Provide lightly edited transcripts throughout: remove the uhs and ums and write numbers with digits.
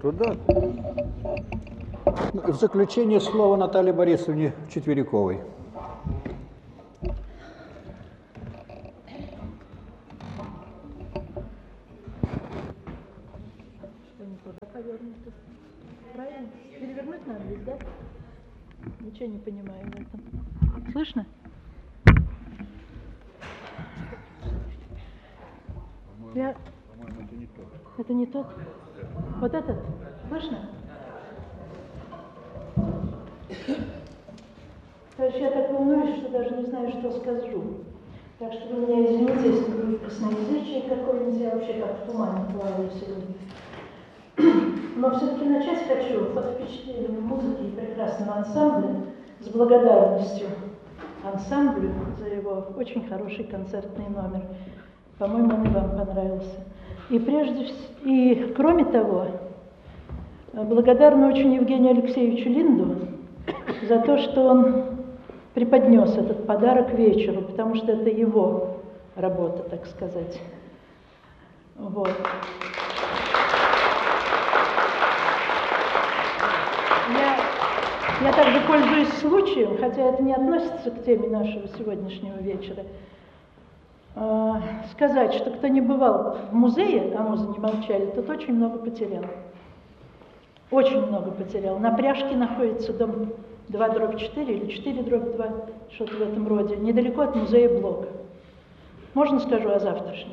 Туда. В заключение слово Наталье Борисовне Четвериковой. Что не туда повернуто? Правильно? Перевернуть надо здесь, да? Ничего не понимаю в этом. Слышно? По-моему, это не тот. Это не тот? Вот этот? Слышно? То есть я так волнуюсь, что даже не знаю, что скажу. Так что вы меня извините, если будет косноязычие какое-нибудь, я вообще как в тумане плаваю сегодня. Но все-таки начать хочу под впечатлением музыки и прекрасного ансамбля с благодарностью ансамблю за его очень хороший концертный номер. По-моему, он и вам понравился. И кроме того, благодарна очень Евгению Алексеевичу Линду за то, что он преподнес этот подарок вечеру, потому что это его работа, так сказать. Вот. Я также пользуюсь случаем, хотя это не относится к теме нашего сегодняшнего вечера, сказать, что кто не бывал в музее, а музы не молчали, тот очень много потерял. Очень много потерял. На Пряжке находится дом 2/4 или 4/2, что-то в этом роде, недалеко от музея Блока. Можно скажу о завтрашнем?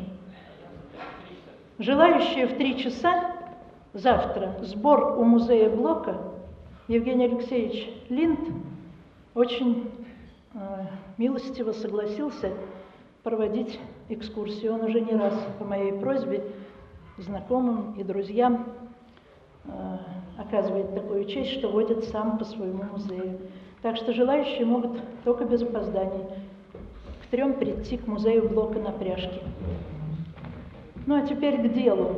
Желающие в 3 часа завтра сбор у музея Блока Евгений Алексеевич Линд очень милостиво согласился проводить экскурсию. Он уже не раз по моей просьбе знакомым и друзьям оказывает такую честь, что водит сам по своему музею. Так что желающие могут только без опозданий к 3 прийти к музею Блока на Пряжке. Ну а теперь к делу.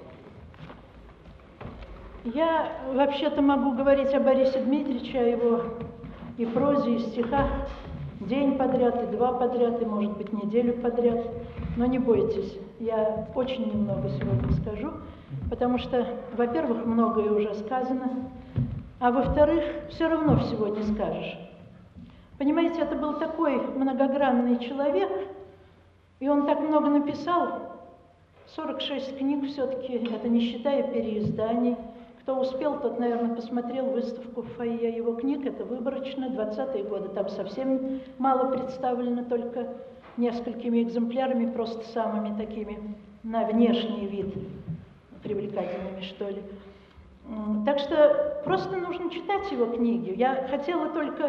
Я вообще-то могу говорить о Борисе Дмитриевиче, о его и прозе, и стихах день подряд, и 2 подряд, и, может быть, неделю подряд. Но не бойтесь, я очень немного сегодня скажу, потому что, во-первых, многое уже сказано, а во-вторых, все равно всего не скажешь. Понимаете, это был такой многогранный человек, и он так много написал, 46 книг все-таки, это не считая переизданий. Кто успел, тот, наверное, посмотрел выставку в фойе его книг, это выборочно, 20-е годы, там совсем мало представлено, только несколькими экземплярами, просто самыми такими на внешний вид, привлекательными, что ли. Так что просто нужно читать его книги. Я хотела только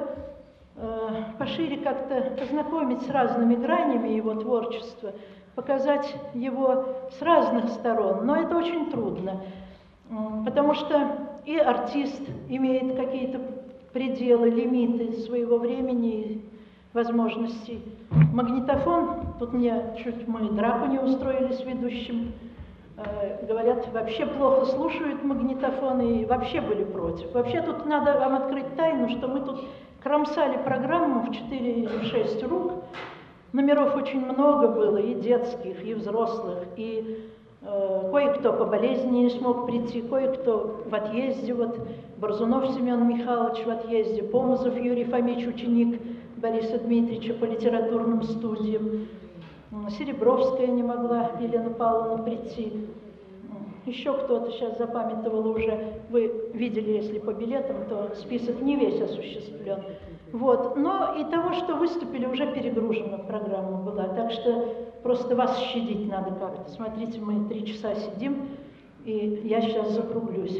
пошире как-то познакомить с разными гранями его творчества, показать его с разных сторон, но это очень трудно. Потому что и артист имеет какие-то пределы, лимиты своего времени и возможностей. Магнитофон, тут мне чуть мы драку не устроили с ведущим, говорят, вообще плохо слушают магнитофоны и вообще были против. Вообще тут надо вам открыть тайну, что мы тут кромсали программу в 4 или 6 рук. Номеров очень много было, и детских, и взрослых, и кое-кто по болезни не смог прийти, кое-кто в отъезде, вот Борзунов Семен Михайлович в отъезде, Помазов Юрий Фомич, ученик Бориса Дмитриевича по литературным студиям, Серебровская не могла, Елена Павловна, прийти, еще кто-то сейчас запамятовал уже, вы видели, если по билетам, то список не весь осуществлен. Вот. Но и того, что выступили, уже перегружена программа была, так что просто вас щадить надо как-то. Смотрите, мы 3 часа сидим, и я сейчас закруглюсь.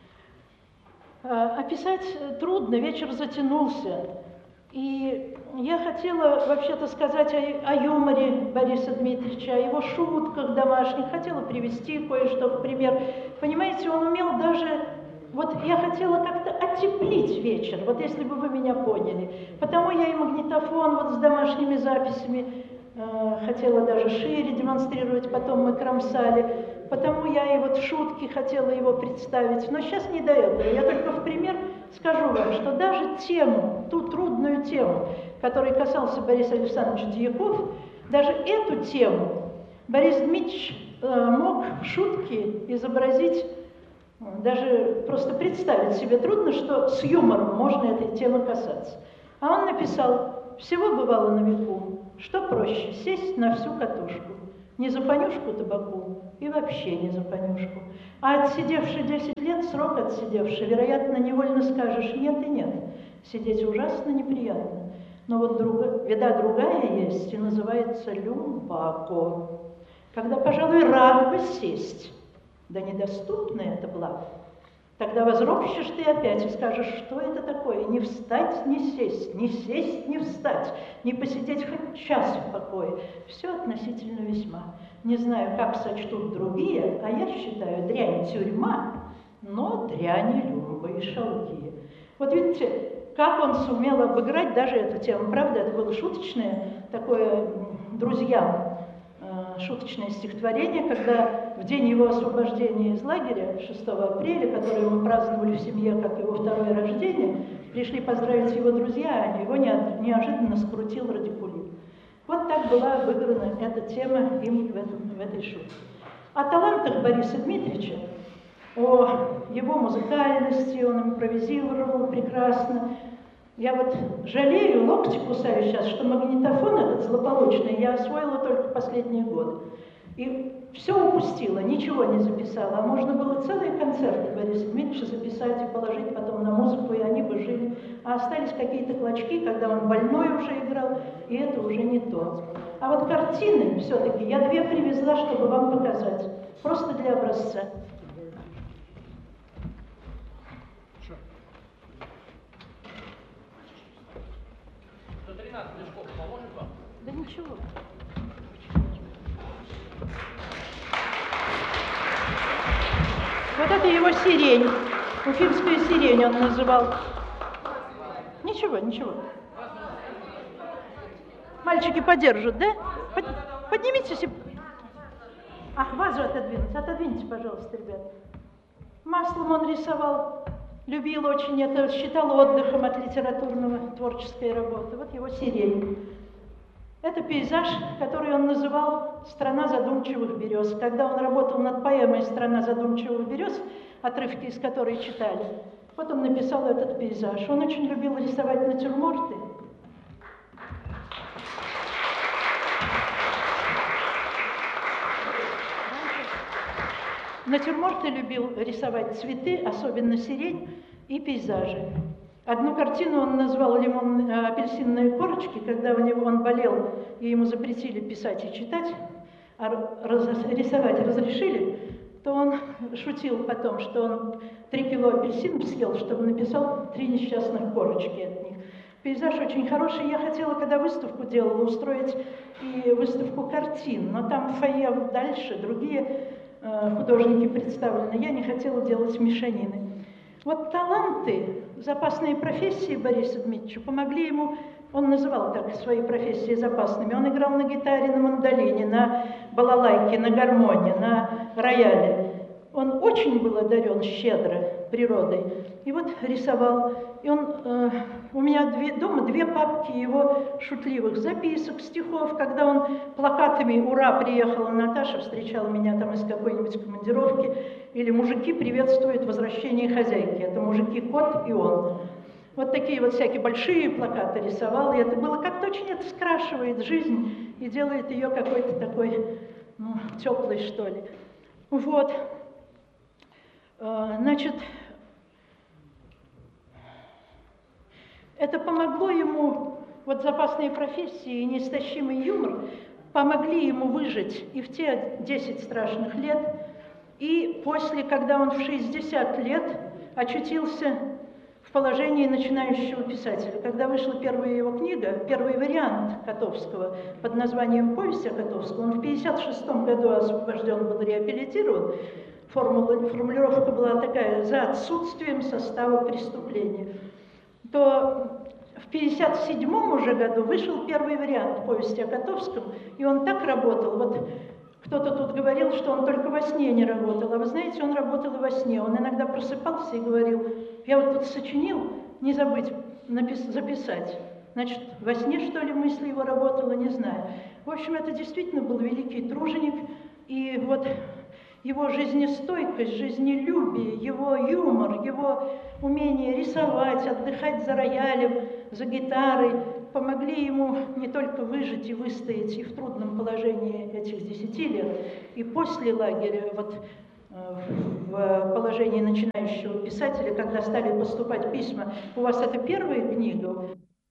Описать трудно, вечер затянулся. И я хотела вообще-то сказать о юморе Бориса Дмитриевича, о его шутках домашних, хотела привести кое-что в пример. Понимаете, он умел даже... Вот я хотела как-то оттеплить вечер, вот если бы вы меня поняли. Потому я и магнитофон вот с домашними записями хотела даже шире демонстрировать, потом мы кромсали. Потому я и вот в шутке хотела его представить. Но сейчас не до этого. Я только в пример скажу вам, что даже тему, ту трудную тему, которой касался Борис Александрович Дьяков, даже эту тему Борис Дмитриевич мог в шутке изобразить Даже просто представить себе трудно, что с юмором можно этой темы касаться. А он написал: «Всего бывало на веку, что проще сесть на всю катушку, не за понюшку табаку и вообще не за понюшку. А отсидевший 10 лет, срок отсидевший, вероятно, невольно скажешь нет и нет. Сидеть ужасно неприятно. Но вот беда другая есть, и называется люмбако. Когда, пожалуй, рад бы сесть, да недоступно это благо. Тогда возропщешь ты опять и скажешь, что это такое? Не встать, не сесть, не сесть, не встать, не посидеть хоть час в покое. Все относительно весьма. Не знаю, как сочтут другие, а я считаю, дрянь тюрьма, но дряни люмба и шалки». Вот видите, как он сумел обыграть даже эту тему. Правда, это было шуточное такое друзьям, шуточное стихотворение, когда в день его освобождения из лагеря, 6 апреля, который мы праздновали в семье как его второе рождение, пришли поздравить его друзья, а его неожиданно скрутил радикулит. Вот так была обыграна эта тема им в этой шутке. О талантах Бориса Дмитриевича, о его музыкальности, он импровизировал прекрасно. Я вот жалею, локти кусаю сейчас, что магнитофон этот злополучный я освоила только последние годы. И все упустила, ничего не записала. А можно было целые концерты Бориса Дмитриевича записать и положить потом на музыку, и они бы жили. А остались какие-то клочки, когда он больной уже играл, и это уже не то. А вот картины все-таки я 2 привезла, чтобы вам показать. Просто для образца. 13 мешков поможет вам? Да ничего. Вот это его сирень. Уфимская сирень он называл. Ничего, ничего. Мальчики подержат, да? Поднимите себе. Ах, вазу отодвинуть. Отодвиньте, пожалуйста, ребят. Маслом он рисовал. Любил очень это, считал отдыхом от литературного творческой работы. Вот его сирень. Это пейзаж, который он называл «Страна задумчивых берез». Когда он работал над поэмой «Страна задумчивых берез», отрывки из которой читали, вот он написал этот пейзаж. Он очень любил рисовать натюрморты. Натюрморты любил рисовать цветы, особенно сирень, и пейзажи. Одну картину он назвал «Апельсинные корочки», когда он болел, и ему запретили писать и читать, а рисовать разрешили, то он шутил потом, что он 3 кило апельсинов съел, чтобы написал 3 несчастных корочки от них. Пейзаж очень хороший. Я хотела, когда выставку делала, устроить и выставку картин, но там в фойе дальше другие художники представлены. Я не хотела делать мешанины. Вот таланты, запасные профессии Бориса Дмитриевича помогли ему, он называл так свои профессии запасными. Он играл на гитаре, на мандолине, на балалайке, на гармоне, на рояле. Он очень был одарен щедро природой. И вот рисовал. И он, у меня дома 2 папки его шутливых записок, стихов. Когда он плакатами «Ура, приехала Наташа», встречала меня там из какой-нибудь командировки, или «Мужики приветствуют возвращение хозяйки». Это «Мужики, кот и он». Вот такие вот всякие большие плакаты рисовал. И это было как-то очень, это скрашивает жизнь и делает ее какой-то такой, ну, теплой, что ли. Вот. Значит, это помогло ему, вот запасные профессии и неистощимый юмор помогли ему выжить и в те 10 страшных лет, и после, когда он в 60 лет очутился в положении начинающего писателя. Когда вышла первая его книга, первый вариант Котовского под названием «Повесть о Котовском», он в 1956 году освобожден был, реабилитирован. Формулировка была такая: «За отсутствием состава преступления». То в 1957 уже году вышел первый вариант «Повести о Котовском», и он так работал. Вот кто-то тут говорил, что он только во сне не работал. А вы знаете, он работал и во сне. Он иногда просыпался и говорил: «Я вот тут сочинил, не забыть записать». Значит, во сне, что ли, мысль его работала, не знаю. В общем, это действительно был великий труженик. И вот его жизнестойкость, жизнелюбие, его юмор, его умение рисовать, отдыхать за роялем, за гитарой помогли ему не только выжить и выстоять и в трудном положении этих 10 лет, и после лагеря, вот в положении начинающего писателя, когда стали поступать письма. У вас это первая книга?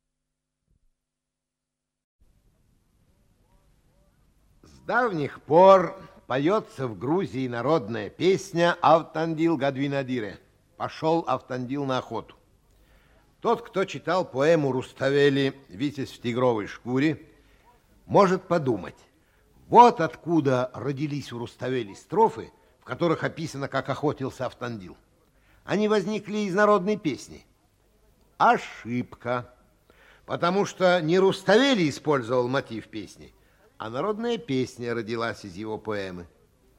С давних пор поется в Грузии народная песня «Автандил Гадвинадире» – «Пошел Автандил на охоту». Тот, кто читал поэму Руставели «Витязь в тигровой шкуре», может подумать, вот откуда родились у Руставели строфы, в которых описано, как охотился Автандил. Они возникли из народной песни. Ошибка. Потому что не Руставели использовал мотив песни, а народная песня родилась из его поэмы.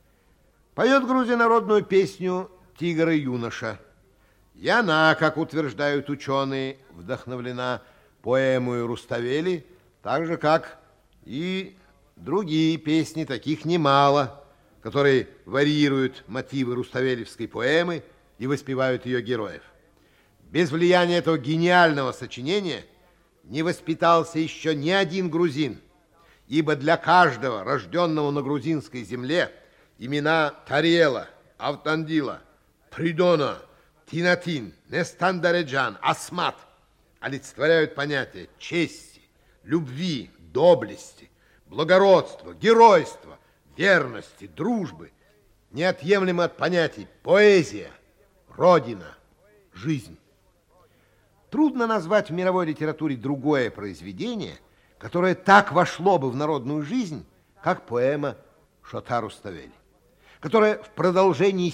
Поет Грузия народную песню «Тигр и юноша». И она, как утверждают ученые, вдохновлена поэмой Руставели, так же, как и другие песни, таких немало, которые варьируют мотивы руставелевской поэмы и воспевают ее героев. Без влияния этого гениального сочинения не воспитался еще ни один грузин, ибо для каждого, рожденного на грузинской земле, имена Тариэла, Автандила, Придона, Тинатин, Нестандареджан, Асмат олицетворяют понятия чести, любви, доблести, благородства, геройства, верности, дружбы, неотъемлемы от понятий поэзия, родина, жизнь. Трудно назвать в мировой литературе другое произведение, которое так вошло бы в народную жизнь, как поэма Шота Руставели, которая в продолжении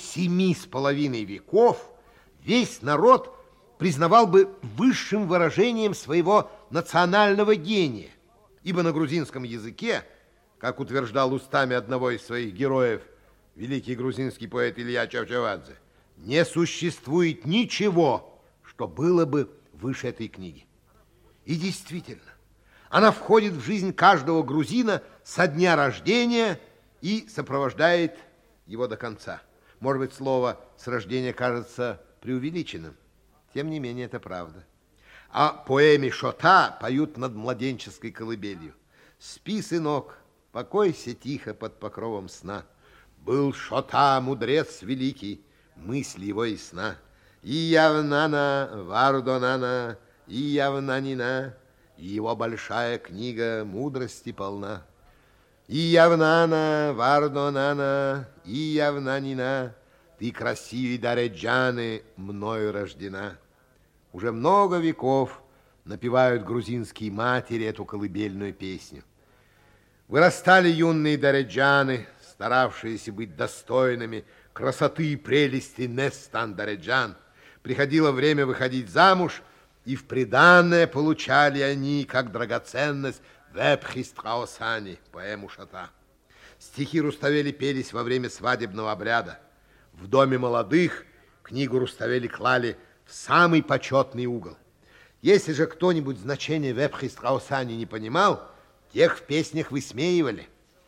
7,5 веков весь народ признавал бы высшим выражением своего национального гения, ибо на грузинском языке, как утверждал устами одного из своих героев великий грузинский поэт Илья Чавчавадзе, не существует ничего, что было бы выше этой книги. И действительно, она входит в жизнь каждого грузина со дня рождения и сопровождает его до конца. Может быть, слово «с рождения» кажется преувеличенным. Тем не менее, это правда. О поэме Шота поют над младенческой колыбелью. «Спи, сынок, покойся тихо под покровом сна. Был Шота, мудрец великий, мысль его ясна. И явнана, вардонана, и явнанина, и его большая книга мудрости полна. И явнана, вардонана, и явнанина, ты красивей Дареджаны, мною рождена». Уже много веков напевают грузинские матери эту колыбельную песню. Вырастали юные Дареджаны, старавшиеся быть достойными красоты и прелести Нестан Дареджан. Приходило время выходить замуж, и в приданное получали они, как драгоценность, Вепхистхаосани, поэму Шота. Стихи Руставели пелись во время свадебного обряда. В доме молодых книгу Руставели клали в самый почетный угол. Если же кто-нибудь значение Вепхистхаосани не понимал, тех в песнях высмеивали.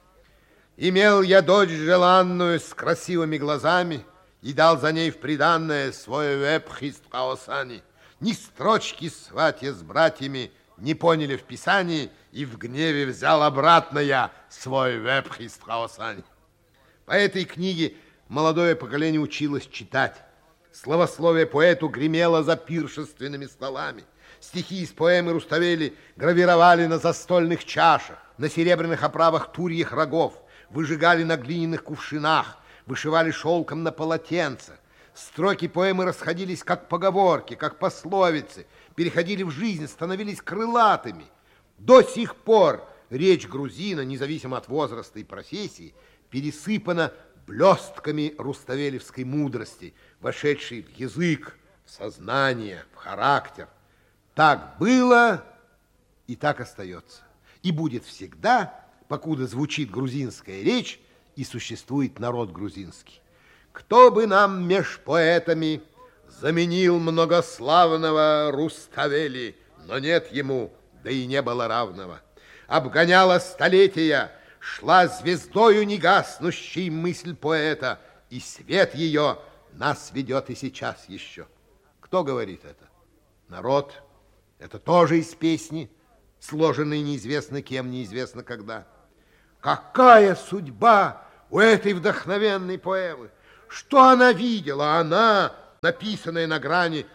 «Имел я дочь желанную с красивыми глазами и дал за ней в приданное свой Вепхистхаосани. Ни строчки сватья с братьями не поняли в писании, и в гневе взял обратно я свой Вепхистхаосани». По этой книге молодое поколение училось читать. Словословие поэту гремело за пиршественными столами. Стихи из поэмы Руставели гравировали на застольных чашах, на серебряных оправах турьих рогов, выжигали на глиняных кувшинах, вышивали шелком на полотенце. Строки поэмы расходились как поговорки, как пословицы, переходили в жизнь, становились крылатыми. До сих пор речь грузина, независимо от возраста и профессии, пересыпана блестками руставелевской мудрости, вошедшей в язык, в сознание, в характер. Так было и так остается. И будет всегда, покуда звучит грузинская речь и существует народ грузинский. Кто бы нам меж поэтами заменил многославного Руставели, но нет ему, да и не было равного. Обгоняла столетия, шла звездою негаснущей мысль поэта, и свет ее нас ведет и сейчас еще. Кто говорит это? Народ. Это тоже из песни, сложенной неизвестно кем, неизвестно когда. Какая судьба у этой вдохновенной поэмы! Что она видела? Она, написанная на грани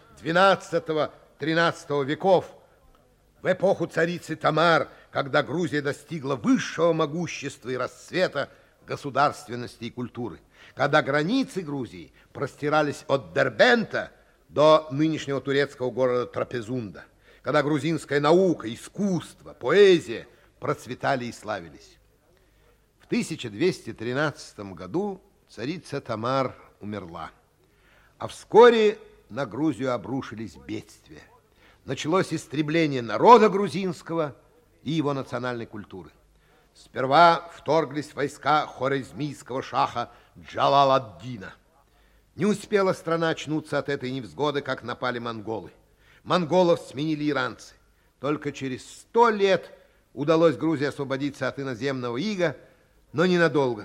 XII-XIII веков, в эпоху царицы Тамар, когда Грузия достигла высшего могущества и расцвета государственности и культуры, когда границы Грузии простирались от Дербента до нынешнего турецкого города Трапезунда, когда грузинская наука, искусство, поэзия процветали и славились. В 1213 году царица Тамар умерла, а вскоре на Грузию обрушились бедствия. Началось истребление народа грузинского и его национальной культуры. Сперва вторглись войска хорезмийского шаха Джалал-ад-Дина. Не успела страна очнуться от этой невзгоды, как напали монголы. Монголов сменили иранцы. Только через 100 лет удалось Грузии освободиться от иноземного ига, но ненадолго.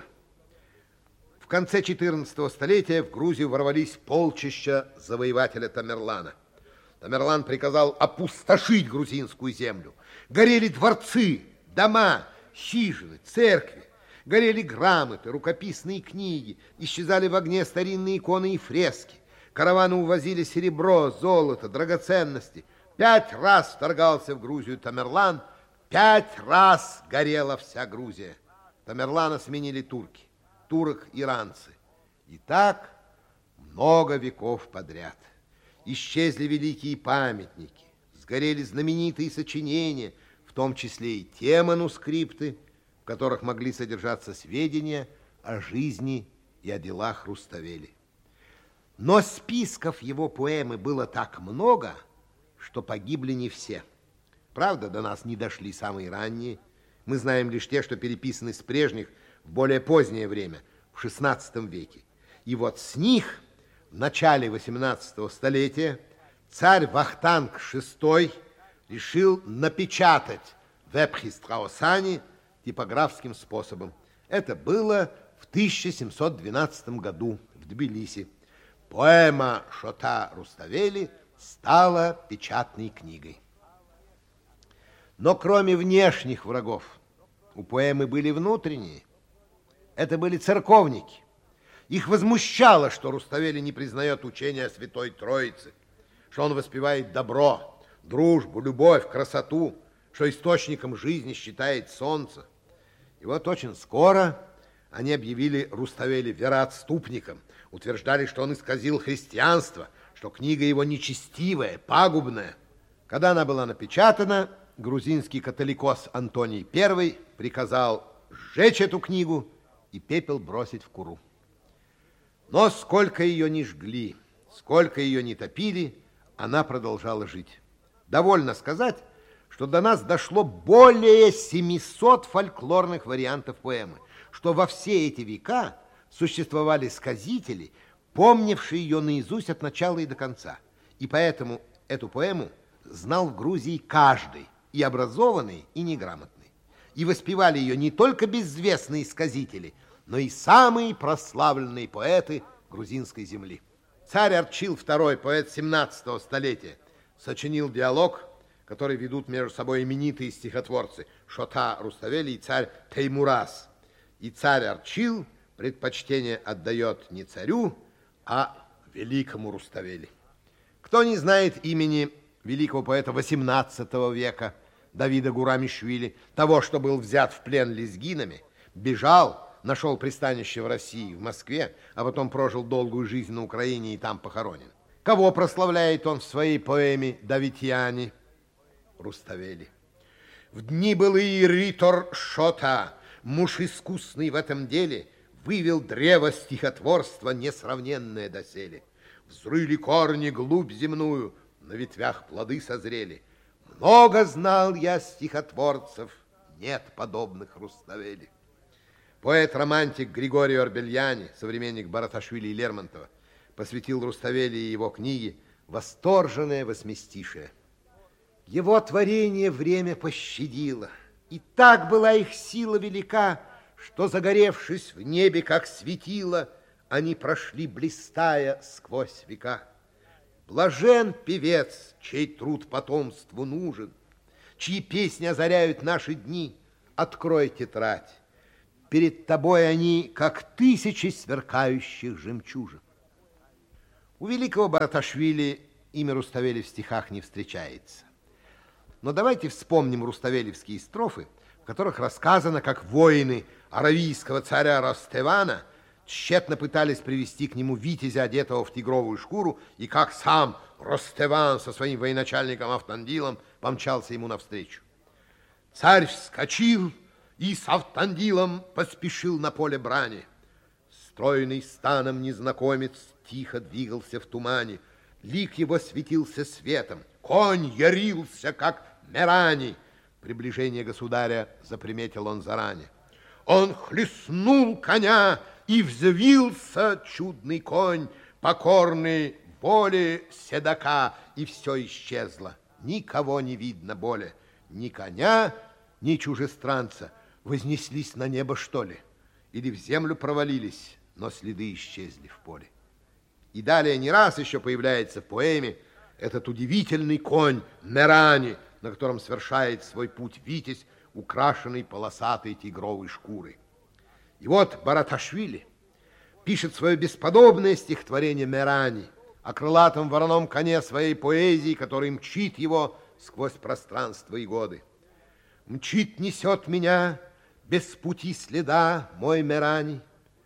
В конце 14 столетия в Грузию ворвались полчища завоевателя Тамерлана. Тамерлан приказал опустошить грузинскую землю. Горели дворцы, дома, хижины, церкви. Горели грамоты, рукописные книги. Исчезали в огне старинные иконы и фрески. Караваны увозили серебро, золото, драгоценности. 5 раз вторгался в Грузию Тамерлан. 5 раз горела вся Грузия. Тамерлана сменили турки, турок иранцы. И так много веков подряд. Исчезли великие памятники, сгорели знаменитые сочинения, в том числе и те манускрипты, в которых могли содержаться сведения о жизни и о делах Руставели. Но списков его поэмы было так много, что погибли не все. Правда, до нас не дошли самые ранние. Мы знаем лишь те, что переписаны с прежних в более позднее время, в XVI веке. И вот с них в начале XVIII столетия царь Вахтанг VI решил напечатать в Эпхистраосане типографским способом. Это было в 1712 году в Тбилиси. Поэма Шота Руставели стала печатной книгой. Но кроме внешних врагов, у поэмы были внутренние. Это были церковники. Их возмущало, что Руставели не признает учения о Святой Троице, что он воспевает добро, дружбу, любовь, красоту, что источником жизни считает солнце. И вот очень скоро они объявили Руставели вероотступником, утверждали, что он исказил христианство, что книга его нечестивая, пагубная. Когда она была напечатана, грузинский католикос Антоний I приказал сжечь эту книгу и пепел бросить в Куру. Но сколько ее ни жгли, сколько ее ни топили, она продолжала жить. Довольно сказать, что до нас дошло более 700 фольклорных вариантов поэмы, что во все эти века существовали сказители, помнившие ее наизусть от начала и до конца. И поэтому эту поэму знал в Грузии каждый, и образованный, и неграмотный. И воспевали ее не только безвестные сказители, но и самые прославленные поэты грузинской земли. Царь Арчил II, поэт 17 столетия, сочинил диалог, который ведут между собой именитые стихотворцы Шота Руставели и царь Теймураз. И царь Арчил предпочтение отдает не царю, а великому Руставели. Кто не знает имени великого поэта 18 века Давида Гурамишвили, того, что был взят в плен лезгинами, бежал, нашел пристанище в России, в Москве, а потом прожил долгую жизнь на Украине и там похоронен. Кого прославляет он в своей поэме «Давитьяне»? Руставели. В дни былые ритор Шота, муж искусный в этом деле, вывел древо стихотворства несравненное доселе. Взрыли корни глубь земную, на ветвях плоды созрели. Много знал я стихотворцев, нет подобных Руставели. Поэт-романтик Григорий Орбельяни, современник Бараташвили и Лермонтова, посвятил Руставели и его книге восторженное восьмистишие. Его творение время пощадило, и так была их сила велика, что, загоревшись в небе, как светило, они прошли, блистая сквозь века. Блажен певец, чей труд потомству нужен, чьи песни озаряют наши дни. Открой тетрадь. Перед тобой они, как тысячи сверкающих жемчужин. У великого Бараташвили имя Руставели в стихах не встречается. Но давайте вспомним руставелевские строфы, в которых рассказано, как воины аравийского царя Ростевана тщетно пытались привести к нему витязя, одетого в тигровую шкуру, и как сам Ростеван со своим военачальником Автандилом помчался ему навстречу. Царь вскочил и с Автандилом поспешил на поле брани. Стройный станом незнакомец тихо двигался в тумане. Лик его светился светом, конь ярился, как мерани. Приближение государя заприметил он заранее. Он хлестнул коня, и взвился чудный конь, покорный воле седока, и все исчезло. Никого не видно более, ни коня, ни чужестранца. Вознеслись на небо, что ли? Или в землю провалились, но следы исчезли в поле. И далее не раз еще появляется в поэме этот удивительный конь Мерани, на котором совершает свой путь витязь, украшенный полосатой тигровой шкурой. И вот Бараташвили пишет свое бесподобное стихотворение «Мерани» о крылатом вороном коне своей поэзии, который мчит его сквозь пространство и годы. Мчит, несет меня без пути следа мой Мерани,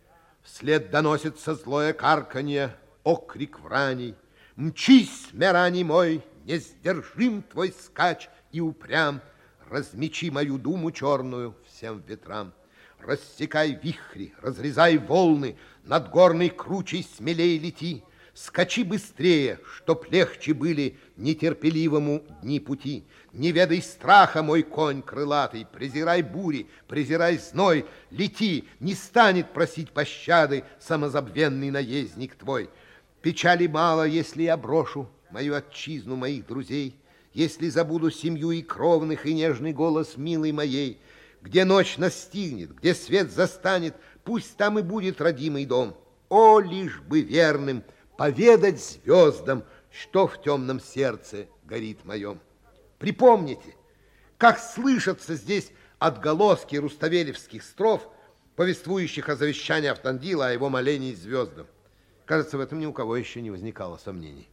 вслед доносится злое карканье, окрик враний. Мчись, Мерани мой, несдержим твой скач и упрям, размечи мою думу черную всем ветрам. Рассекай вихри, разрезай волны, над горной кручей смелей лети. Скачи быстрее, чтоб легче были нетерпеливому дни пути. Не ведай страха, мой конь крылатый, презирай бури, презирай зной. Лети, не станет просить пощады самозабвенный наездник твой. Печали мало, если я брошу мою отчизну, моих друзей, если забуду семью и кровных, и нежный голос милой моей. Где ночь настигнет, где свет застанет, пусть там и будет родимый дом. О, лишь бы верным поведать звездам, что в темном сердце горит моем. Припомните, как слышатся здесь отголоски руставелевских строф, повествующих о завещании Автандила, о его молении звездам. Кажется, в этом ни у кого еще не возникало сомнений.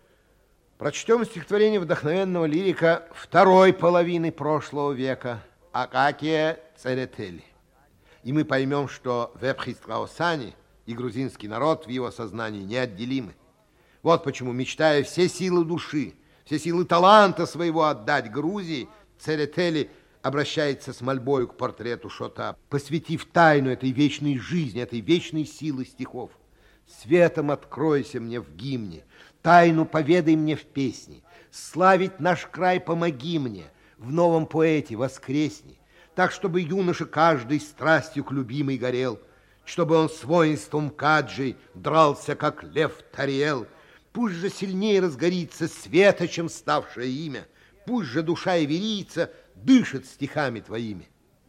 Прочтем стихотворение вдохновенного лирика второй половины прошлого века Акакия Церетели. И мы поймем, что Вебхи-Страусани и грузинский народ в его сознании неотделимы. Вот почему, мечтая все силы души, все силы таланта своего отдать Грузии, Церетели обращается с мольбою к портрету Шота, посвятив тайну этой вечной жизни, этой вечной силы стихов. Светом откройся мне в гимне, тайну поведай мне в песне, славить наш край помоги мне, в новом поэте воскресни, так, чтобы юноша каждой страстью к любимой горел, чтобы он с воинством Каджи дрался, как лев Тариэл. Пусть же сильнее разгорится светочем ставшее имя, пусть же душа иверийца дышит стихами твоими.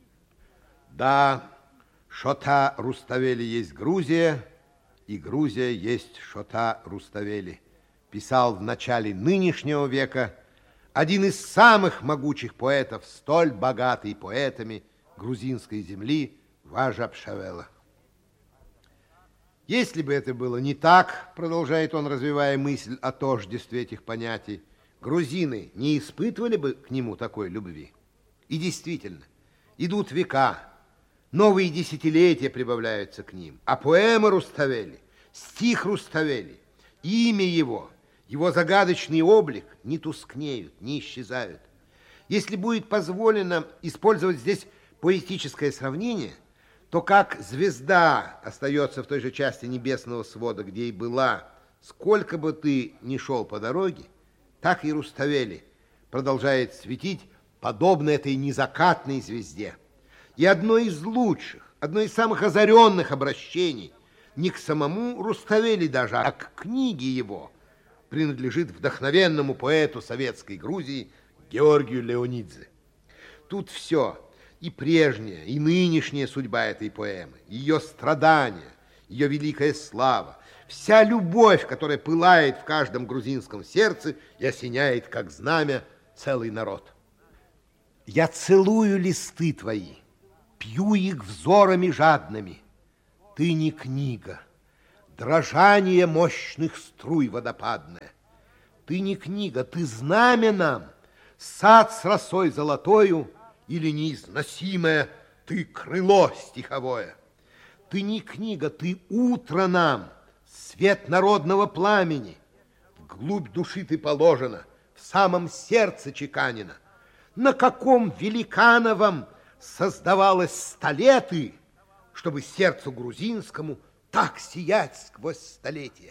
Да, Шота Руставели есть Грузия, и Грузия есть Шота Руставели, писал в начале нынешнего века один из самых могучих поэтов, столь богатый поэтами грузинской земли, Важа Пшавела. Если бы это было не так, продолжает он, развивая мысль о тождестве этих понятий, грузины не испытывали бы к нему такой любви. И действительно, идут века, новые десятилетия прибавляются к ним, а поэма Руставели, стих Руставели, имя его загадочный облик не тускнеют, не исчезают. Если будет позволено использовать здесь поэтическое сравнение, то как звезда остается в той же части небесного свода, где и была, сколько бы ты ни шел по дороге, так и Руставели продолжает светить, подобно этой незакатной звезде. И одно из лучших, одно из самых озаренных обращений не к самому Руставели даже, а к книге его принадлежит вдохновенному поэту советской Грузии Георгию Леонидзе. Тут все. и прежняя, и нынешняя судьба этой поэмы, ее страдания, ее великая слава, вся любовь, которая пылает в каждом грузинском сердце и осеняет, как знамя, целый народ. Я целую листы твои, пью их взорами жадными. Ты не книга, дрожание мощных струй водопадное. Ты не книга, ты знамя нам, сад с росой золотою или неизносимое ты крыло стиховое. Ты не книга, ты утро нам, свет народного пламени. Вглубь души ты положена, в самом сердце чеканена. На каком великановом создавалось столеты, чтобы сердцу грузинскому так сиять сквозь столетия?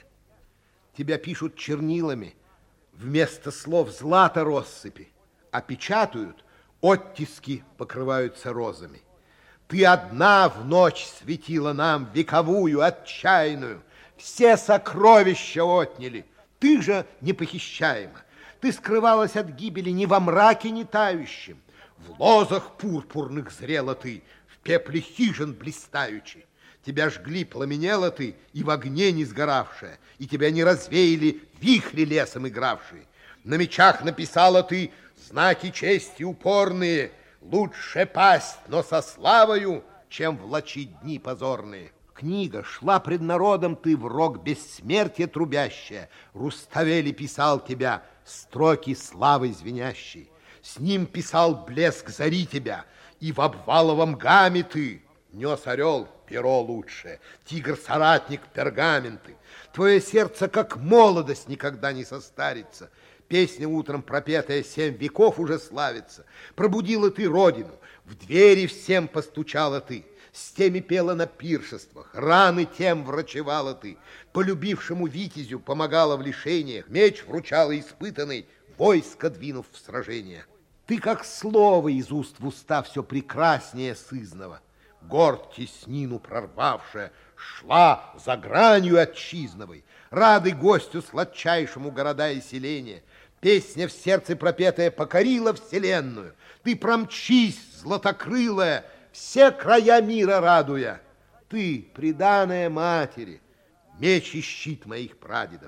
Тебя пишут чернилами, вместо слов злато россыпи, а печатают, оттиски покрываются розами. Ты одна в ночь светила нам вековую, отчаянную, все сокровища отняли, ты же непохищаема. Ты скрывалась от гибели не во мраке не тающем, в лозах пурпурных зрела ты, в пепле хижин блистаючи. Тебя жгли, пламенела ты, и в огне не сгоравшая, и тебя не развеяли вихри лесом игравшие. На мечах написала ты знаки чести упорные, лучше пасть, но со славою, чем влачить дни позорные. Книга, шла пред народом ты в рог бессмертия трубящая, Руставели писал тебя, строки славы звенящие. С ним писал блеск зари тебя, и в обваловом гаме ты нес орел перо лучшее, тигр-соратник пергаменты. Твое сердце, как молодость, никогда не состарится. Песня, утром пропетая 7 веков, уже славится. Пробудила ты родину, в двери всем постучала ты, с теми пела на пиршествах, раны тем врачевала ты, полюбившему витязю помогала в лишениях, меч вручала испытанный, войско двинув в сражение. Ты, как слово из уст в уста, все прекраснее сызнова. Горд теснину прорвавшая, шла за гранью отчизновой, рады гостю сладчайшему города и селения. Песня в сердце пропетая покорила вселенную. Ты промчись, златокрылая, все края мира радуя. Ты, приданая матери, меч и щит моих прадедов.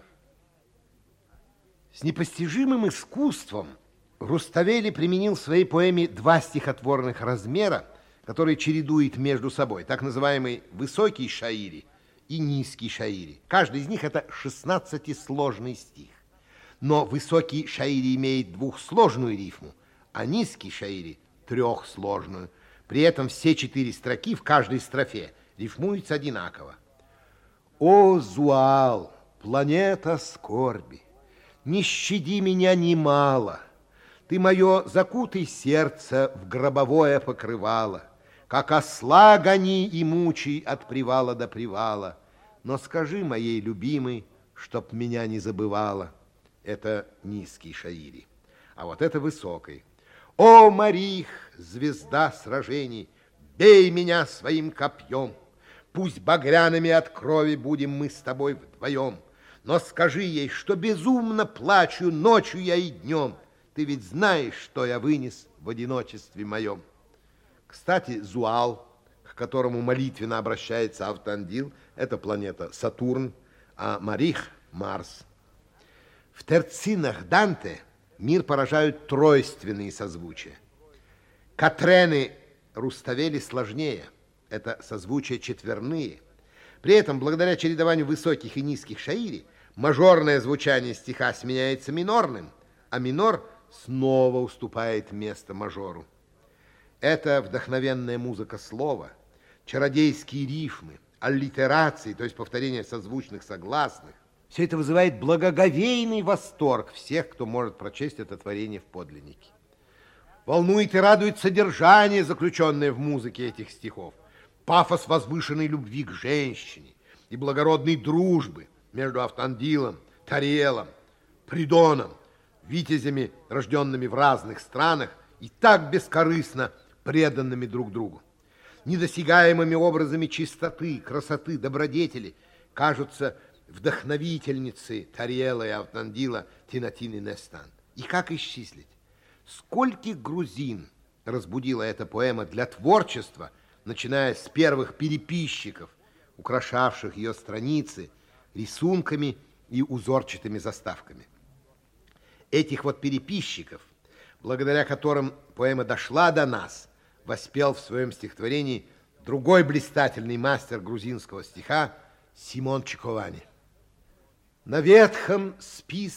С непостижимым искусством Руставели применил в своей поэме 2 стихотворных размера, которые чередует между собой, так называемый высокий шаири и низкий шаири. Каждый из них это 16-сложный стих. Но высокий шаири имеет 2-сложную рифму, а низкий шаири 3-сложную. При этом все 4 строки в каждой строфе рифмуются одинаково. О, Зуал, планета скорби, не щади меня немало. Ты мое закутай сердце в гробовое покрывало, как осла гони и мучай от привала до привала. Но скажи моей любимой, чтоб меня не забывала. Это низкий шаири. А вот это высокий. О, Марих, звезда сражений, бей меня своим копьем. Пусть багряными от крови будем мы с тобой вдвоем. Но скажи ей, что безумно плачу ночью я и днем. Ты ведь знаешь, что я вынес в одиночестве моем. Кстати, Зуал, к которому молитвенно обращается Автандил, это планета Сатурн, а Марих – Марс. В терцинах Данте мир поражают тройственные созвучия. Катрены Руставели сложнее, это созвучия четверные. При этом, благодаря чередованию высоких и низких шаири, мажорное звучание стиха сменяется минорным, а минор снова уступает место мажору. Это вдохновенная музыка слова, чародейские рифмы, аллитерации, то есть повторение созвучных согласных. Все это вызывает благоговейный восторг всех, кто может прочесть это творение в подлиннике. Волнует и радует содержание, заключенное в музыке этих стихов. Пафос возвышенной любви к женщине и благородной дружбы между Автандилом, Тариелом, Придоном, витязями, рожденными в разных странах и так бескорыстно преданными друг другу. Недосягаемыми образами чистоты, красоты, добродетели кажутся вдохновительницы Тариэла и Автандила Тинатин и Нестан. И как исчислить? Скольких грузин разбудила эта поэма для творчества, начиная с первых переписчиков, украшавших ее страницы рисунками и узорчатыми заставками. Этих вот переписчиков, благодаря которым поэма дошла до нас, воспел в своем стихотворении другой блистательный мастер грузинского стиха Симон Чиковани. На ветхом списке